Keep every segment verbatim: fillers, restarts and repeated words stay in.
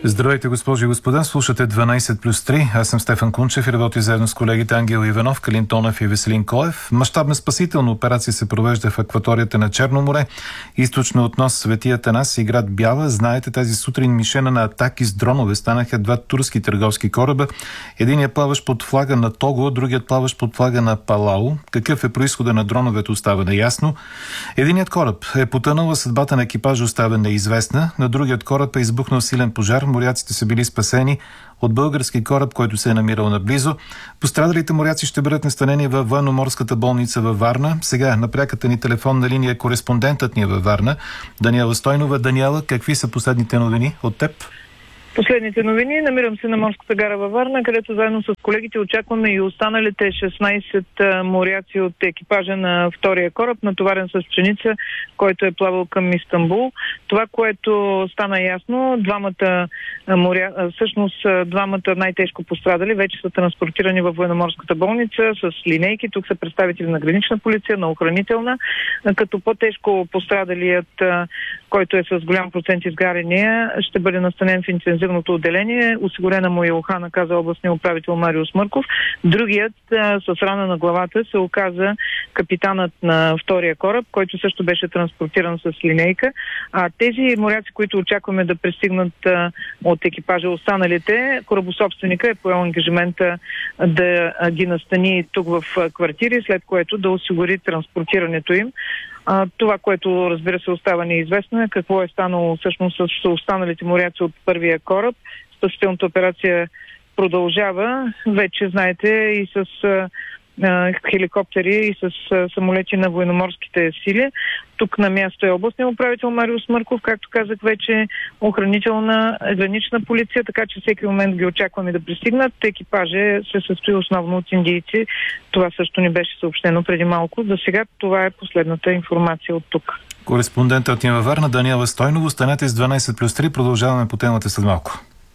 Здравейте, госпожи и господа, слушате дванайсет плюс три. Аз съм Стефан Кунчев и работя заедно с колегите Ангел Иванов, Калин Тонев и Веселин Коев. Мащабна спасителна операция се провежда в акваторията на Черно море, източно от нос Свети Атанас и град Бяла. Знаете, тази сутрин мишена на атаки с дронове станаха два турски търговски кораба. Единият плаващ под флага на Того, другият плаващ под флага на Палау. Какъв е произхода на дроновете, остава неясно. Единият кораб е потънал, а съдбата на екипажа остава неизвестна. На другият кораб е избухнал силен пожар. Моряците са били спасени от български кораб, който се е намирал наблизо. Пострадалите моряци ще бъдат настанени във военноморската болница във Варна. Сега на пряката ни телефонна линия е кореспондентът ни във Варна, Даниела Стойнова. Даниела, какви са последните новини от теб? Последните новини. Намирам се на морската гара във Варна, където заедно с колегите очакваме и останалите шестнайсет моряци от екипажа на втория кораб, натоварен с пшеница, който е плавал към Истанбул. Това, което стана ясно, двамата моря... всъщност двамата най-тежко пострадали вече са транспортирани във военноморската болница с линейки. Тук са представители на гранична полиция, на охранителна, като по-тежко пострадалият, който е с голям процент изгарения, ще бъде настанен в интензивното отделение. Осигурена му е охрана, каза областния управител Мариус Мърков. Другият а, с рана на главата се оказа капитанът на втория кораб, който също беше транспортиран с линейка. А тези моряци, които очакваме да пристигнат а, от екипажа останалите, корабособственика е поел ангажимента да а, ги настани тук в а, квартири, след което да осигури транспортирането им. А, това, което разбира се остава неизвестно, е какво е станало всъщност с останалите моряци от първия кораб. Спасителната операция продължава. Вече знаете и с а, а, хеликоптери и с а, самолети на военноморските сили. Тук на място е областния управител Мариус Мърков, както казах вече, охранителна гранична полиция, така че всеки момент ги очакваме да пристигнат. Екипаже се състои основно от индийци. Това също ни беше съобщено преди малко. За сега това е последната информация от тук. Кореспондентът ни във Варна Даниела Стойнова. Останете с дванайсет плюс три. Продължаваме по темата след малко.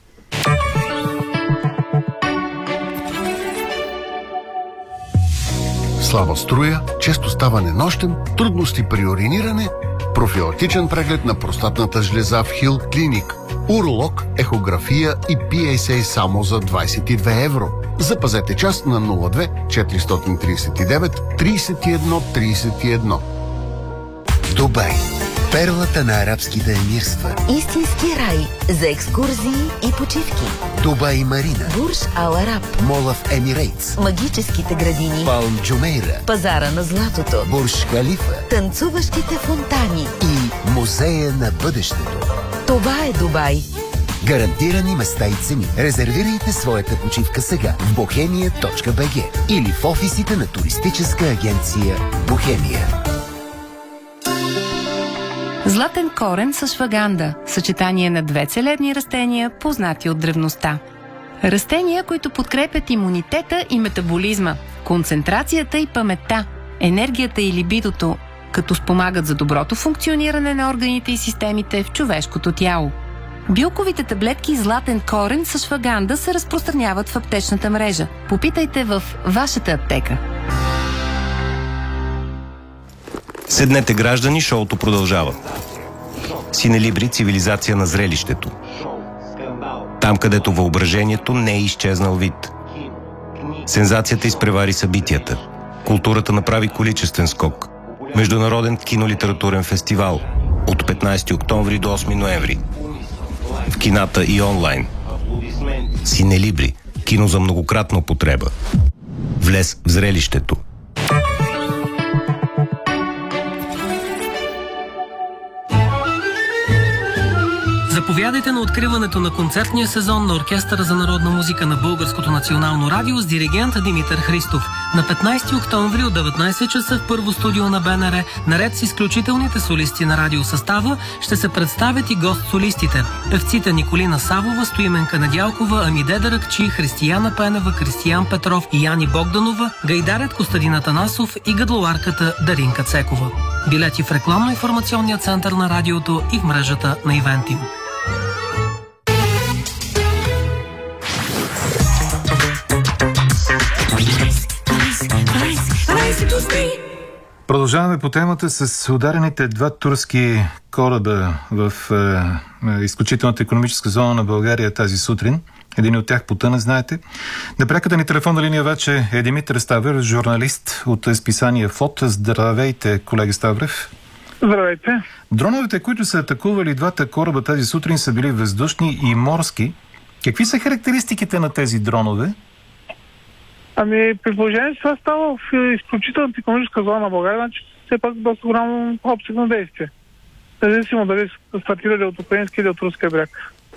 Слаба струя, често ставане нощем, трудности при уриниране, профилактичен преглед на простатната жлеза в Хил Клиник, уролог, ехография и Пи Ес Ей само за двайсет и две евро. Запазете час на нула две четиристотин трийсет и девет трийсет и едно трийсет и едно. Дубай. Перлата на арабските емирства. Истински рай за екскурзии и почивки. Дубай Марина. Бурж Ал Араб. Мола в Емирейтс. Магическите градини. Палм Джумейра. Пазара на златото. Бурж Халифа. Танцуващите фонтани. И Музея на бъдещето. Това е Дубай. Гарантирани места и цени. Резервирайте своята почивка сега в бохемия точка би джи или в офисите на туристическа агенция Бохемия. Златен корен с шваганда – съчетание на две целебни растения, познати от древността. Растения, които подкрепят имунитета и метаболизма, концентрацията и паметта, енергията и либидото, като спомагат за доброто функциониране на органите и системите в човешкото тяло. Билковите таблетки златен корен с шваганда се разпространяват в аптечната мрежа. Попитайте в вашата аптека. Седнете, граждани, шоуто продължава. Синелибри – цивилизация на зрелището. Там, където въображението не е изчезнал вид. Сензацията изпревари събитията. Културата направи количествен скок. Международен кинолитературен фестивал от петнайсети октомври до осми ноември. В кината и онлайн. Синелибри – кино за многократна употреба. Влез в зрелището. Заповядайте на откриването на концертния сезон на Оркестъра за народна музика на Българското национално радио с диригент Димитър Христов. На петнайсети октомври от деветнайсет часа в първо студио на Бе Ен Ер, наред с изключителните солисти на радиосъстава, ще се представят и гост-солистите. Певците Николина Савова, Стоименка Недялкова, Амиде Даракчи, Християна Пенева, Кристиян Петров и Яни Богданова, гайдарят Костадин Атанасов и гадлоарката Даринка Цекова. Билети в рекламно-информационния център на радиото и в мрежата на Ивентим. Продължаваме по темата с ударените два турски кораба в е, е, изключителната икономическа зона на България тази сутрин. Един от тях потъна, знаете. На пряката ни телефонна линия вече е Димитър Ставрев, журналист от списание ФОТ. Здравейте, колега Ставрев. Здравейте. Дроновете, които са атакували двата кораба тази сутрин, са били въздушни и морски. Какви са характеристиките на тези дронове? Ами, при положение, че това става в изключителната икономическа зона на България, значи все пак доста голям обсег на действие. Независимо дали са стартирали от украински или от руския бряг.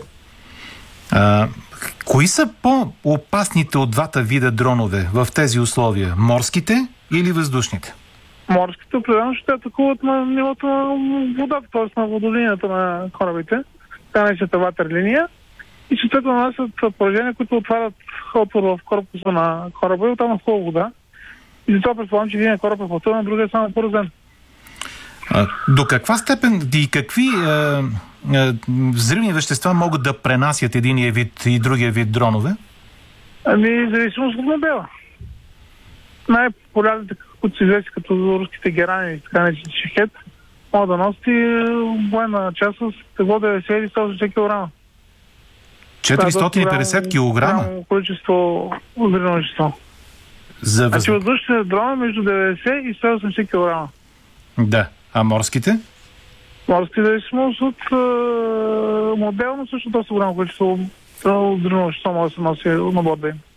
А, кои са по-опасните от двата вида дронове в тези условия? Морските или въздушните? Морските определено ще атакуват на нивото на водата, т.е. на водолинията на корабите, така наречената ватерлиния, и съответно нанасят поражения, които отварят отвор в корпуса на кораба и оттам на хубава вода. И затова предполагам, че един кораб е потънал, а другия е само поразен. А, до каква степен и какви е, е, взривни вещества могат да пренасят единия вид и другия вид дронове? Ами, зависимост от модела. Най-популярните, които се известни като руските герани, така наречени Шахет, могат да носят военна част с тегло деветдесет или сто и осемдесет килограма. четиристотин и петдесет килограма? Количество взривно вещество. За въз... Значи въздушните дрони между деветдесет и сто и осемдесет килограма. Да. А морските? Морски зависимост от е, моделно също доста голямо количество взривно вещество може да се носи на борда им.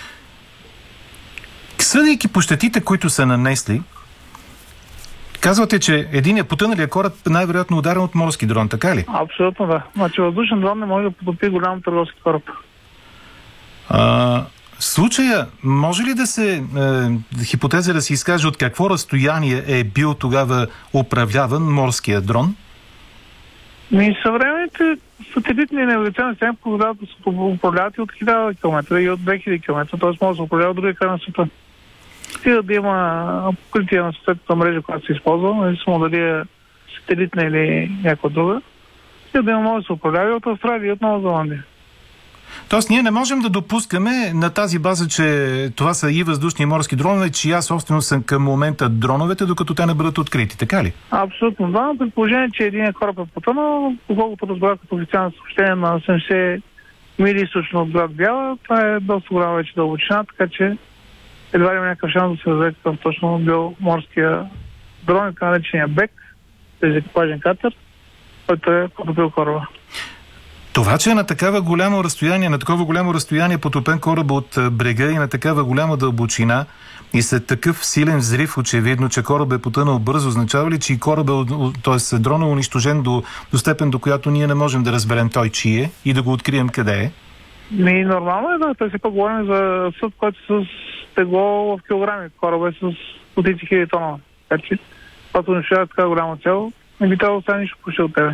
Съдейки по щетите, които са нанесли, казвате, че единият потъналия кораб най-вероятно ударен от морски дрон, така ли? Абсолютно да. Значи въздушен дрон не може да потопи голям търговски кораб. А, в случая, може ли да се, е, хипотеза да се изкаже от какво разстояние е бил тогава управляван морския дрон? Ми съвременните сателитни навигационни системи позволяват да се управляват и от хиляда километра и от две хиляди километра, т.е. може да се управлява от другия край на света. Стига да има покритие на съответната мрежа, която се използва, независимо дали е сателитна или някаква друга. Стига да има може да се управлява и от Австралия и от Нова Зеландия. Тоест ние не можем да допускаме на тази база, че това са и въздушни и морски дронове, чия собственост са към момента дроновете, докато те не бъдат открити, така ли? Абсолютно да. При положение, че един кораб е потънал, колкото разбрах като официално съобщение на седемдесет мили източно от град Бяла, това е доста голяма вече дълбочина, така че едва ли има някакъв шанс да се разбере какъв точно бил морския дрон, така наречения БЕК, тези екипажен катер, който е потопил кораба. Това, че е на такава голямо разстояние, на такова голямо разстояние потопен кораб от брега и на такава голяма дълбочина и след такъв силен взрив, очевидно, че кораб е потънал бързо, означава ли, че и кораб е, т.е. дрон е унищожен до, до степен, до която ние не можем да разберем той чий е и да го открием къде е? Не, нормално е, да. Той се пък говорим за съд, който с тегло в килограми. Кораба е с стотици хиляди тона. Така че, когато унищожава така голяма цел, не би трябвало да стане нищо пуше от тебе.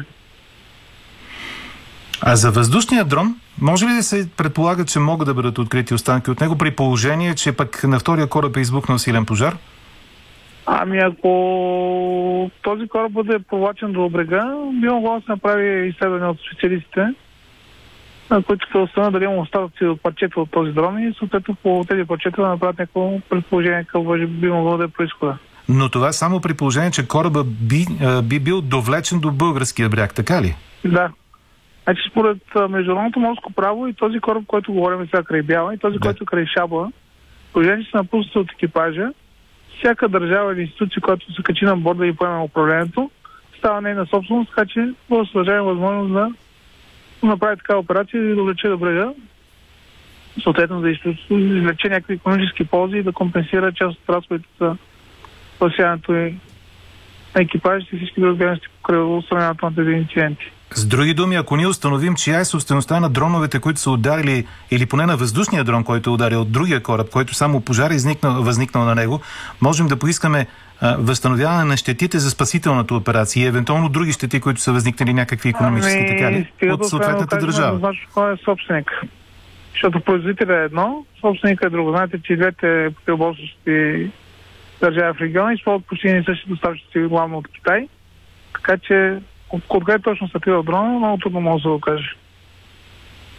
А за въздушния дрон, може ли да се предполага, че могат да бъдат открити останки от него при положение, че пък на втория кораб е избухнал силен пожар? Ами ако този кораб бъде провлачен до брега, би могло да се направи изследване от специалистите, които ще установят дали има остатъци от парчета от този дрон и съответно по тези парчета да направят някакво предположение, какво би могло да е произхода. Но това е само при положение, че кораба би, би бил довлечен до българския бряг, така ли? Да. Значи според международното морско право и този кораб, който говорим сега край Бяла, и този, да. който край Шабла, положение, че са напуснати от екипажа, всяка държава или институция, която се качи на борда и поеме управлението, става нейна собственост, така че може да се държава възможност да направи такава операция и да довлече до брега, съответно да извлече някакви икономически ползи и да компенсира част от разходите за спасяването и на екипажите и всички други дейности покрай устраняването на тези инциденти. С други думи, ако ние установим, чия е собствеността на дроновете, които са ударили, или поне на въздушния дрон, който е ударил от другия кораб, който само пожар е изникнал, възникнал на него, можем да поискаме а, възстановяване на щетите за спасителната операция и евентуално други щети, които са възникнали някакви икономически, ами, така ли? От съответната да държава. Значи, кой е собственик? Защото производителя е едно, собственика е друго. Знаете, че двете пилбосовски държави в региона използват почти и същи доставчици, главно от Китай. Така че откъде точно стартира дрона, много трудно може да го каже.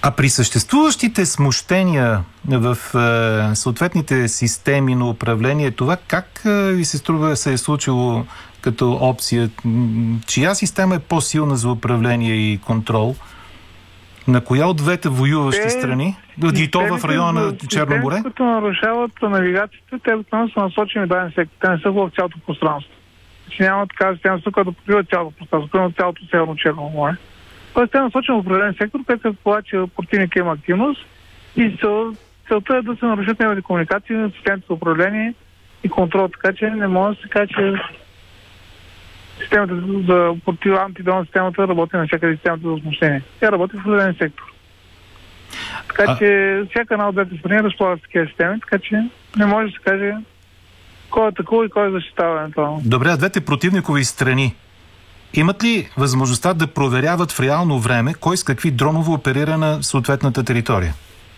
А при съществуващите смущения в е, съответните системи на управление, това как е, ви се струва се е случило като опция? Чия система е по-силна за управление и контрол? На коя от двете воюващи те, страни? И то в района на Черно море? Които нарушават навигацията, те обикновено са насочени в даден сектор. Те не са в цялото пространство. Че няма такава система, която покрива цялото пространство, примерно цялото Северно Черно море. Тоест те насочени в определен сектор, където се предполага, че противника има активност и цел, целта е да се нарушат неговите комуникации, системите за управление и контрол, така че не може да се каже, че системата за против антидронна системата работи на всяка системата за възмущение. Тя работи в определен сектор. Така а... че всяка една от двете страни разполага с такива системи, така че не може да се каже кой е такова и кой е защитава. Добре, а двете противникови страни имат ли възможността да проверяват в реално време кой с какви дронове оперира на съответната територия?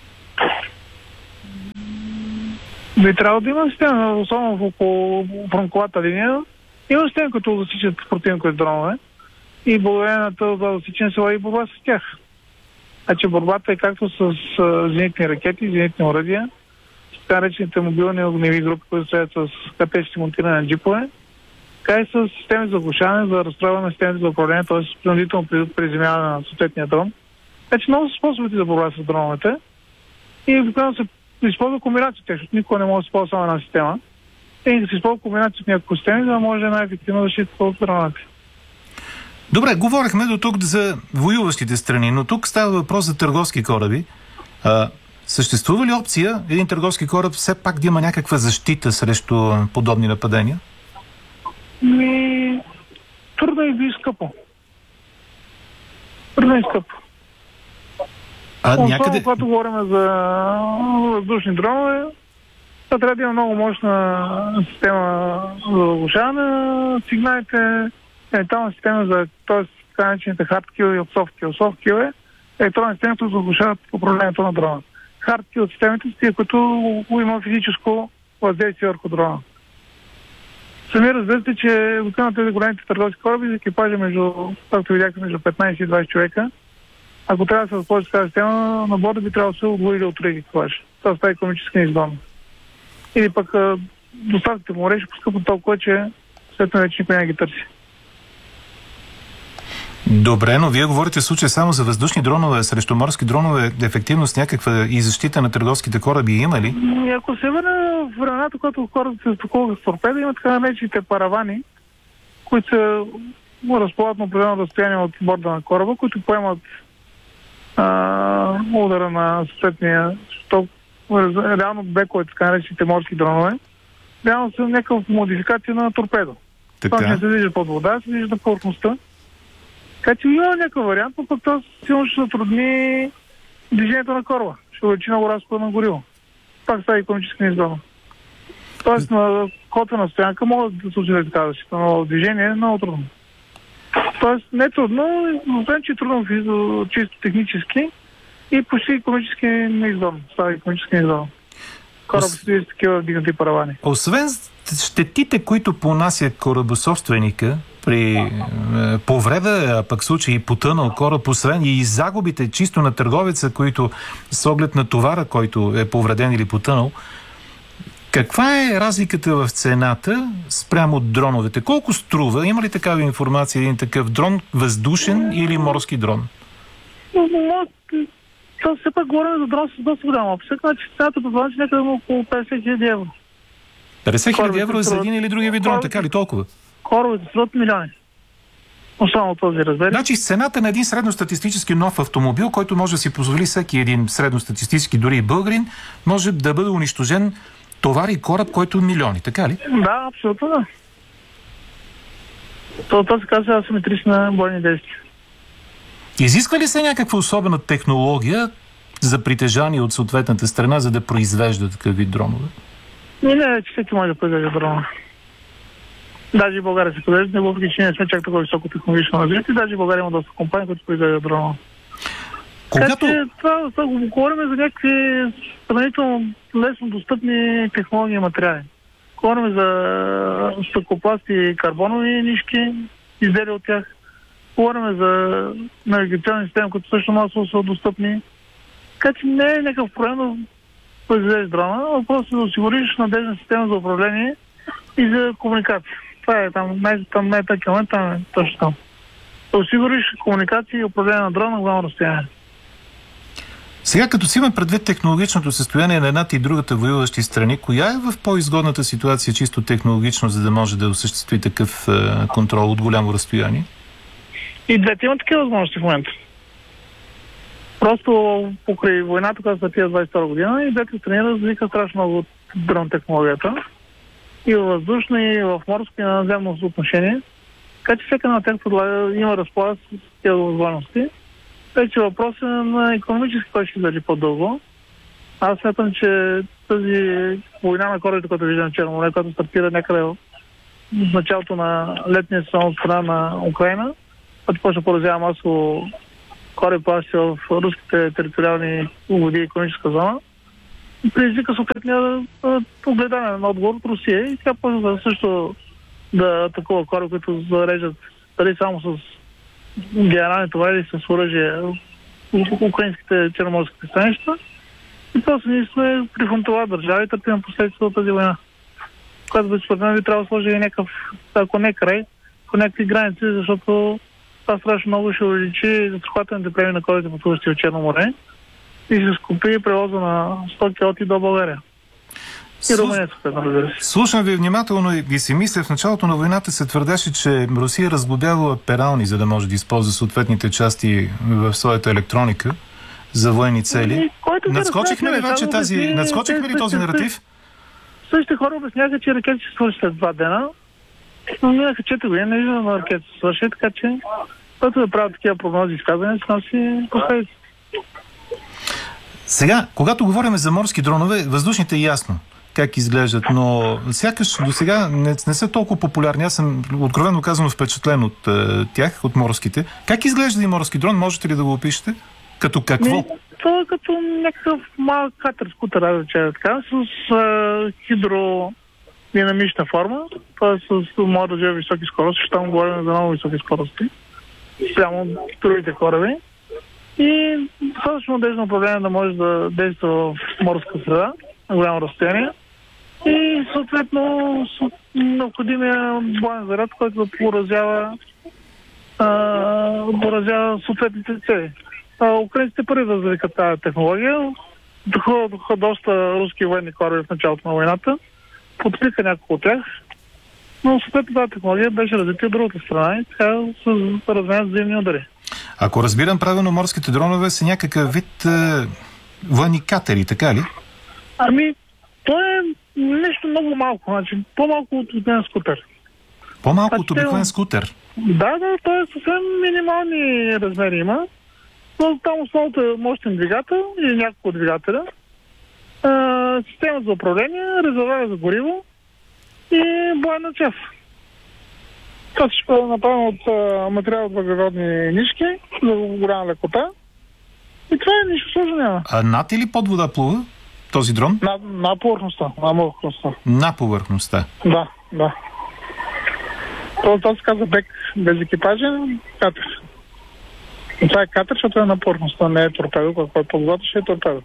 Би трябвало да има система, особено около фронтовата линия. Има системи, които засичат противникови дронове и благодарение на това засичане се води борба с тях. Значи борбата е както с зенитни ракети, зенитни оръдия, с така речените мобилни огневи групи, които стоят с капеците монтиране на джипове, така и с системи за глушаване, за разстройване на системите за управление, т.е. принудително приземяване на съответния дрон. Така че много са способите за борба с дроновете и обикновено се използва комбинация, защото никога не може да се използва само една система. И да се използва комбинация от някакви системи, за да може най-ефективно да защита от дроновете. Добре, говорихме до тук за воюващите страни, но тук става въпрос за търговски кораби. А, съществува ли опция един търговски кораб все пак да има някаква защита срещу подобни нападения? Ми... Трудно и скъпо. Трудно и скъпо. А Особено, някъде... когато говорим за въздушни дронове, това трябва да има много мощна система за заглушаване. Сигналите, електронна система за, т.е. така наречените hard kill и soft kill. Soft kill е електронна система, които заглушават управлението на дрона. Hard kill от системите са тия, които има физическо въздействие върху дрона. Сами разбирате, че обикновено тези големите търговски кораби за екипажа между, както видяхте, между петнайсет и двайсет човека. Ако трябва да се възползва тази система, на борда би трябвало да се удвои или отрути екипаж. Това става икономически неизгодно. Или пък доставките по море ще поскъпат толкова, че след това вече никой не ги търси. Добре, но вие говорите в случая само за въздушни дронове, срещу морски дронове, ефективност някаква и защита на търговските кораби има ли? И ако се върне в времената, когато хората се стокуваха с торпеда, има така наречените паравани, които се разполагат на определено разстояние от борда на кораба, които поемат а, удара на съответния сток. Реално бековете, така наречените морски дронове, реално са някаква модификация на торпедо. Това не се вижда под вода, се вижда на повърхността. Така че има някакъв вариант, но пък това силно ще затрудни движението на кораба. Ще увеличи много разхода на гориво. Пак става икономически неизгодно. Тоест на котвена стоянка могат да се случи така защита, но движение е много трудно. Тоест не е трудно, освен че е трудно чисто технически и почти икономически неизгодно. Става икономически неизгодно. Корабът се движи с такива вдигнати паравани. Освен щетите, които понася корабособственика при е, повреда, а пък случай и потънал кораб, освен и загубите чисто на търговеца, които с оглед на товара, който е повреден или потънал, каква е разликата в цената спрямо дроновете? Колко струва? Има ли такава информация един такъв дрон, въздушен или морски дрон? Това все пак говорим за дрон с доста голяма обсек, значи цената предполагам, че някъде около петдесет хиляди евро. петдесет хиляди евро е за един или другия вид дрон, така ли толкова? Корабите струват милиони. Особено този размер. Значи с цената на един средностатистически нов автомобил, който може да си позволи всеки един средностатистически, дори и българин, може да бъде унищожен товар и кораб, който е милиони, така ли? Да, абсолютно да. Това се казва асиметрична бойни действия. Изисква ли се някаква особена технология за притежание от съответната страна, за да произвежда такъв вид дронове? Не, не, че всеки може да произвежда дронове. Даже и България се произвежда, въпреки че не сме чак такова високо технологично развитие, даже и България има доста компании, които произвеждат дронове. Когато... Така че това, това говорим за някакви сравнително лесно достъпни технологии и материали. Говорим за стъклопласти и карбонови нишки, изделия от тях. Говорим за навигационни системи, които също масово са достъпни. Така че не е някакъв проблем да произведеш дрона, а просто да осигуриш надежна система за управление и за комуникация. Това е там, най- там най-так момент, там е точно там. Да осигуриш комуникация и управление на дрона на голямо разстояние. Сега, като си има предвид технологичното състояние на едната и другата воюващи страни, коя е в по-изгодната ситуация чисто технологично, за да може да осъществи такъв е, контрол от голямо разстояние? И двете имат такива възможности в момента. Просто покрай войната, която стартира двадесет и втора година, и двете страни развиха страшно много от дрон технологията. И във въздушно, и в морско, и на наземно отношение. Така че всяка на тях има разполага с тези възможности. Вече въпросът е на икономически, кой ще държи по-дълго. Аз смятам, че тази война на корабите, която виждам в Черно море, която стартира някъде в началото на летния сезон от страна на Украина, като почва поразява масово кораби плащи в руските териториални води и икономическа зона, предизвика съответния огледане на отговор от Русия и тя почва също да атакува кораби, които зареждат дали само с генерални товари или с оръжие украинските черноморски пристанища. И просто ние сме прифронтова държава и търпим последствията от тази война. Която би според мен би трябва да сложи някакъв, ако не край, по някакви граници, защото това страшно много ще увеличи застрахователните премии на корабите, пътуващи от Черно море и ще скупи превоза на стоки от и до България. И Румъния, разбира се. Слушам ви внимателно и си мисля, в началото на войната се твърдеше, че Русия разглобявала перални, за да може да използва съответните части в своята електроника за военни цели. Надскочихме ли вече тази, надскочихме ли този наратив? Същите хора обясняха, че ракети се свърши след два дена, но минаха четири години, не виждам на ракети се свърши, така че който да правят такива прогнози и изказвания, с носи последици. Сега, когато говорим за морски дронове, въздушните е ясно как изглеждат, но сякаш до сега не, не са толкова популярни. Аз съм откровено казано впечатлен от е, тях, от морските. Как изглежда и морски дрон? Можете ли да го опишете? Като какво? Не, това е като някакъв малък катер, скутер, да речем така, с е, хидродинамична форма. Това е с може да живе високи скорости, ще там говорим за много високи скорости. Прямо другите кораби. И достатъчно надежно управление да може да действа в морска среда на голямо разстояние и съответно необходимия боен заряд, който да поразява, поразява съответните цели. Украинците първи да развикат тази технология. Доходиха доста руски военни кораби в началото на войната. Подпиха няколко от тях. Но съответно тази технология беше развита от другата страна и така се разменят взаимни удари. Ако разбирам правилно, морските дронове са някакъв вид е, военни катери, така ли? Ами, то е нещо много малко, значи по-малко от обикновен скутер. По-малко значи, от обикновен скутер? Да, да, то е съвсем минимални размери има. Но там основното е мощен двигател или няколко двигателя. А, система за управление, резервоар за гориво и бойна част. Това ще бъде направено от а, материал от въглеродни нишки за голяма лекота. И това е нищо сложно няма. А над или под вода плува този дрон? На, на повърхността. На повърхността. На повърхността? Да, да. Това, това се казва бек без екипажен катер. И това е катер, защото е на повърхността, не е торпедо, който е под водата, ще е торпедо.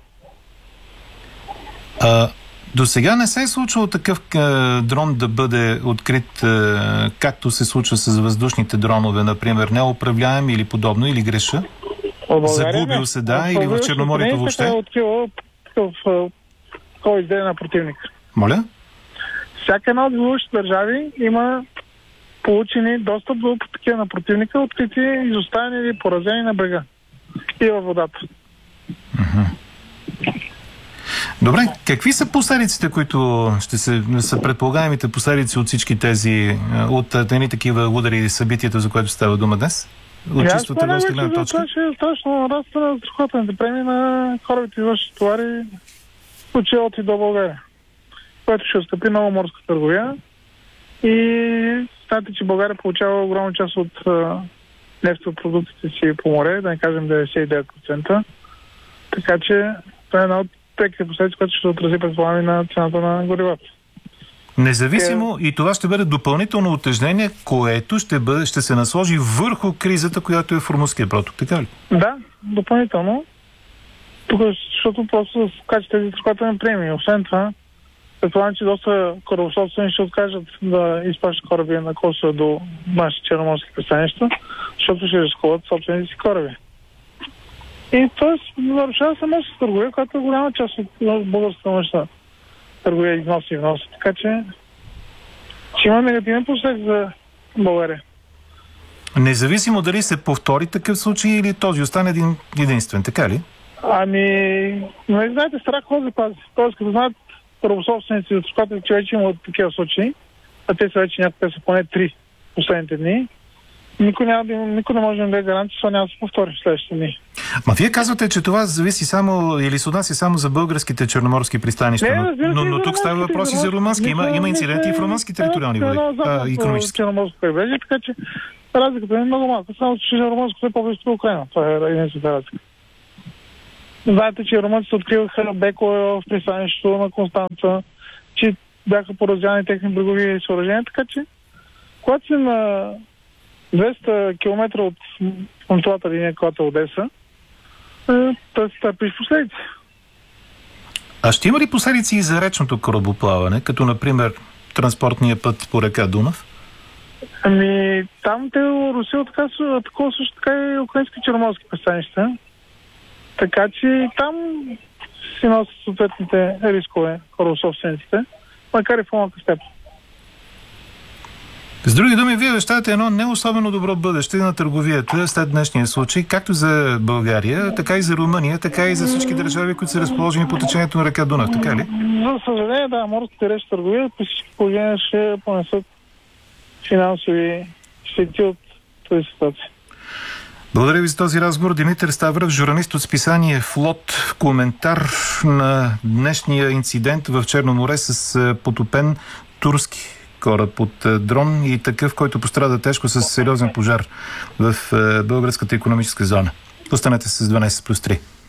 А, до сега не се е случвало такъв е, дрон да бъде открит, е, както се случва с въздушните дронове, например, неуправляем или подобно, или греша? Загубил се, да, или в Черноморието въобще? Това е открила такова изделие на противник. Моля? Всяка една от воюващите държави има получени достъп до такива на противника, открити, изоставени или поразени на брега и във водата. Uh-huh. Добре, какви са последиците, които ще се, са предполагаемите последици от всички тези, от едни такива удари и събитията, за което става дума днес? От чисто търговска гледна точка? Това ще е страшно раста на застрахователните премии на корабите и ваши товари, случая от и до България, което ще скъпи много морска търговия. И знаете, че България получава огромна част от нефтопродуктите си по море, да не кажем деветдесет и девет процента. Така че това е една от преките последици, което ще се отрази предполагам на цената на горивата. Независимо е... и това ще бъде допълнително утежнение, което ще, бъде, ще се насложи върху кризата, която е в Ормузския проток, така ли? Да, допълнително. Тук, защото просто качат тези изтрускателни премии. Освен това, предполагам, че доста корабособствени ще откажат да изпращат кораби на Косово до нашите черноморски пристанища, защото ще рискуват собствените си кораби. И т.е. нарушава само с търговия, която е голяма част от българската външна търговия, износ и внос. Така че ще има негативен последствие за България. Независимо дали се повтори такъв случай или този остане един единствен, така ли? Ами, не знаете, страх ходи пази. Тоест, като знаят правособственици от скотите, че вече имат такива случаи, а те са вече някакъв са поне три последните дни, никой, няма да, никой не може да даде гаранция, че това няма да се повтори в следващите дни. Ма вие казвате, че това зависи само или се отнася само за българските черноморски пристанища, Не, но, но, но тук става въпроси за румънски. Има, има инциденти и в румънски териториални води, а, икономически. Черноморско крайбрежие, така че разликата е много малка. Само че румънското е по-близко до Украина. Това е единствената разлика. Знаете, че румънците откриваха бекове в пристанището на Констанца, че бяха поразявани техни брегови съоръжения, така че когато си на двеста километра от фронтовата линия, която е Одеса, т.е. търпиш последици. А ще има ли последици и за речното корабоплаване, като например транспортния път по река Дунав? Ами, там те Русия така, такова също така и украински черноморски пристанища. Така че там си носят съответните рискове корабособствениците, макар и в малка степен. С други думи, вие обещавате едно не особено добро бъдеще на търговията след днешния случай, както за България, така и за Румъния, така и за всички държави, които са разположени по течението на река Дунав, така ли? За съжаление, да, морските речни търговия при всички положения ще понесат финансови щети от тази ситуация. Благодаря ви за този разговор. Димитър Ставрев, журналист от списание Флот, коментар на днешния инцидент в Черно море с потопен турски кораб от дрон и такъв, който пострада тежко с сериозен пожар в българската икономическа зона. Останете с дванайсет плюс три.